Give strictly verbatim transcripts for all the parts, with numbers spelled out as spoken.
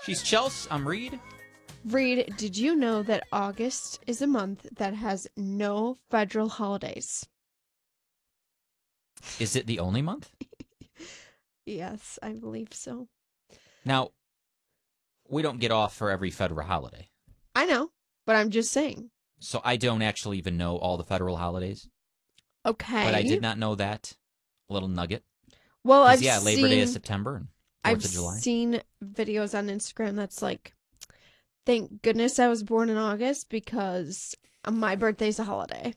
She's Chelsea. I'm Reed. Reed, did you know that August is a month that has no federal holidays? Is it the only month? Yes, I believe so. Now, we don't get off for every federal holiday. I know, but I'm just saying. So I don't actually even know all the federal holidays. Okay. But I did not know that little nugget. Well, I've yeah, seen, Labor Day is September and fourth I've of July. seen videos on Instagram that's like, thank goodness I was born in August because my birthday's a holiday.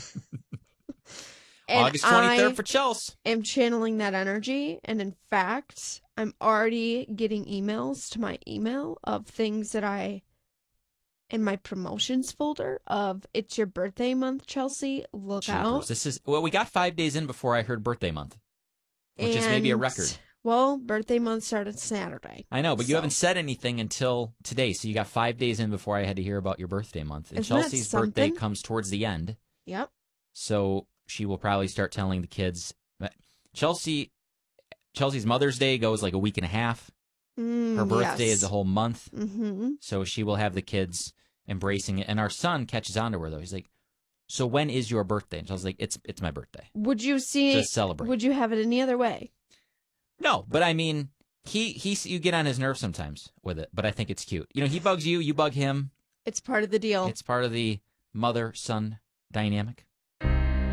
August twenty-third for Chelsea. I'm channeling that energy, and in fact, I'm already getting emails to my email of things that I, in my promotions folder of, it's your birthday month, Chelsea, look Jeepers. out. This is, well, we got five days in before I heard birthday month, which and, is maybe a record. Well, birthday month started Saturday. I know, but so. you haven't said anything until today, so you got five days in before I had to hear about your birthday month. And Isn't that Chelsea's birthday something? comes towards the end. Yep. So she will probably start telling the kids. Chelsea, Chelsea's Mother's Day goes like a week and a half. Mm, Her birthday yes. is a whole month. Mm-hmm. So she will have the kids embracing it. And our son catches on to her, though. He's like, so when is your birthday? And Chelsea's like, it's it's my birthday. Would you see Just celebrate. Would you have it any other way? No, but I mean, he, he you get on his nerves sometimes with it, but I think it's cute. You know, he bugs you, you bug him. It's part of the deal. It's part of the mother-son dynamic.